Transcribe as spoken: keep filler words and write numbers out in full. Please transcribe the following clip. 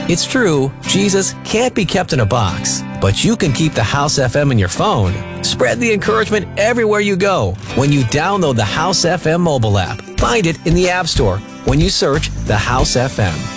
It's true, Jesus can't be kept in a box, but you can keep the House F M in your phone. Spread the encouragement everywhere you go when you download the House F M mobile app. Find it in the App Store when you search the House F M.